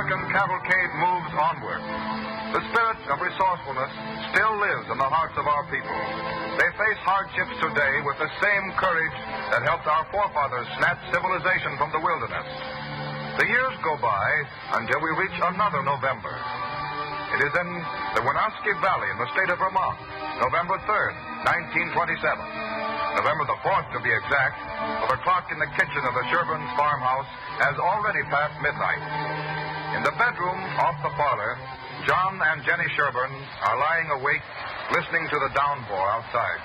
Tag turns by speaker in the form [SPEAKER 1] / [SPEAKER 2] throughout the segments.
[SPEAKER 1] American cavalcade moves onward. The spirit of resourcefulness still lives in the hearts of our people. They face hardships today with the same courage that helped our forefathers snatch civilization from the wilderness. The years go by until we reach another November. It is in the Winooski Valley in the state of Vermont, November 3rd, 1927. November the 4th, to be exact, for the clock in the kitchen of the Sherburns farmhouse has already passed midnight. In the bedroom off the parlor, John and Jenny Sherburn are lying awake, listening to the downpour outside.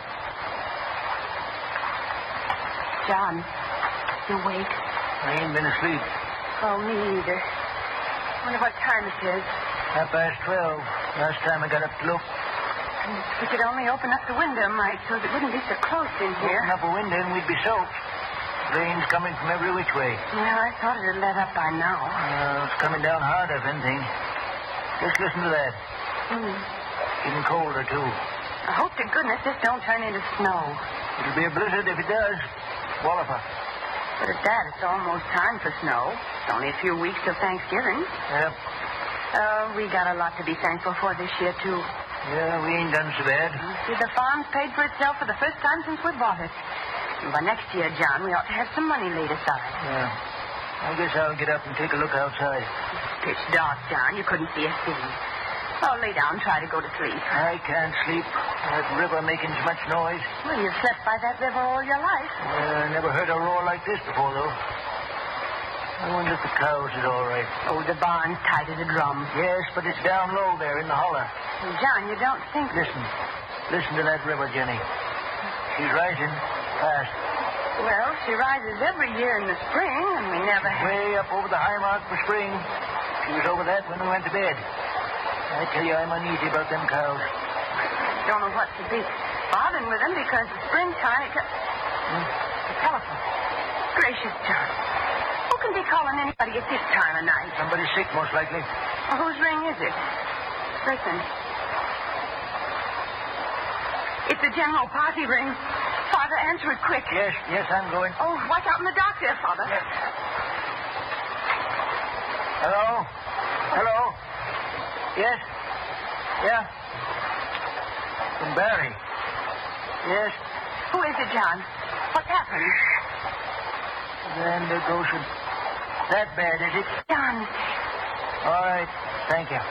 [SPEAKER 2] John, you awake?
[SPEAKER 3] I ain't been asleep.
[SPEAKER 2] Oh, me either. Wonder what time it is.
[SPEAKER 3] 12:30. Last time I got up to look.
[SPEAKER 2] If we could only open up the window, Mike, so it wouldn't be so close in here.
[SPEAKER 3] Open up a window and we'd be soaked. Rain's coming from every which way.
[SPEAKER 2] Yeah, I thought it had let up by now.
[SPEAKER 3] It's coming down hard, if anything. Just listen to that. Getting colder, too.
[SPEAKER 2] I hope to goodness this don't turn into snow.
[SPEAKER 3] It'll be a blizzard if it does. Wallopper.
[SPEAKER 2] But at that, it's almost time for snow. It's only a few weeks till Thanksgiving.
[SPEAKER 3] Yep.
[SPEAKER 2] We got a lot to be thankful for this year, too.
[SPEAKER 3] Yeah, we ain't done so bad.
[SPEAKER 2] See, the farm's paid for itself for the first time since we bought it. And by next year, John, we ought to have some money laid aside.
[SPEAKER 3] Yeah. I guess I'll get up and take a look outside.
[SPEAKER 2] It's pitch dark, John. You couldn't see a thing. Oh, lay down and try to go to sleep.
[SPEAKER 3] I can't sleep. That river making so much noise.
[SPEAKER 2] Well, you've slept by that river all your life.
[SPEAKER 3] I never heard a roar like this before, though. I wonder if the cows is all right.
[SPEAKER 2] Oh, the barn's tight as a drum.
[SPEAKER 3] Yes, but it's down low there in the holler.
[SPEAKER 2] Well, John, you don't think...
[SPEAKER 3] Listen to that river, Jenny. She's rising fast.
[SPEAKER 2] Well, she rises every year in the spring, and we never have...
[SPEAKER 3] Way up over the high mark for spring. She was over that when we went to bed. I tell you, I'm uneasy about them cows.
[SPEAKER 2] I don't know what to be bothering with them because the springtime... The telephone. Gracious, John. Who can be calling anybody at this time of night?
[SPEAKER 3] Somebody sick, most likely.
[SPEAKER 2] Well, whose ring is it? Listen. It's the general party ring. Father, answer it quick.
[SPEAKER 3] Yes, I'm going.
[SPEAKER 2] Oh, watch out in the dark there, Father.
[SPEAKER 3] Yes. Hello? Yes? Yeah? From Barry. Yes?
[SPEAKER 2] Who is it, John? What's happened?
[SPEAKER 3] Then there goes that bad, is it?
[SPEAKER 2] John.
[SPEAKER 3] All right. Thank you.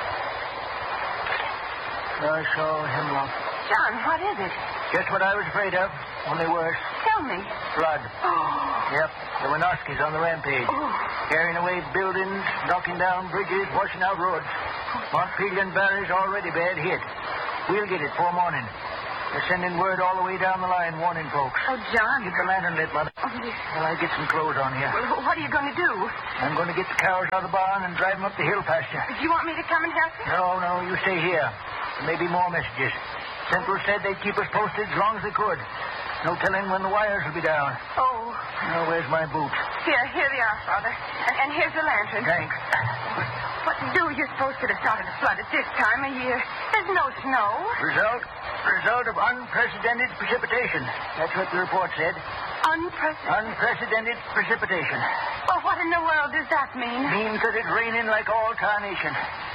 [SPEAKER 3] I saw hemlock.
[SPEAKER 2] John, what is it?
[SPEAKER 3] Just what I was afraid of, only worse.
[SPEAKER 2] Tell me.
[SPEAKER 3] Flood.
[SPEAKER 2] Oh.
[SPEAKER 3] Yep. The Winooskis on the rampage.
[SPEAKER 2] Oh.
[SPEAKER 3] Carrying away buildings, knocking down bridges, washing out roads. Montpelier and Barry's already bad hit. We'll get it before morning. They're sending word all the way down the line, warning folks.
[SPEAKER 2] Oh, John.
[SPEAKER 3] Keep the lantern lit, Mother.
[SPEAKER 2] Oh, yes.
[SPEAKER 3] Well, I get some clothes on here.
[SPEAKER 2] Well, what are you going to do?
[SPEAKER 3] I'm going to get the cows out of the barn and drive them up the hill pasture.
[SPEAKER 2] Do you want me to come and help you?
[SPEAKER 3] No, you stay here. There may be more messages. Central said they'd keep us posted as long as they could. No telling when the wires will be down.
[SPEAKER 2] Oh.
[SPEAKER 3] Now, where's my boots?
[SPEAKER 2] Here they are, Father. And here's the lantern.
[SPEAKER 3] Thanks.
[SPEAKER 2] What to do? You're supposed to have started a flood at this time of year. There's no snow.
[SPEAKER 3] Result of unprecedented precipitation. That's what the report said. Unprecedented precipitation.
[SPEAKER 2] Well, what in the world does that mean?
[SPEAKER 3] Means that it's raining like all tarnation.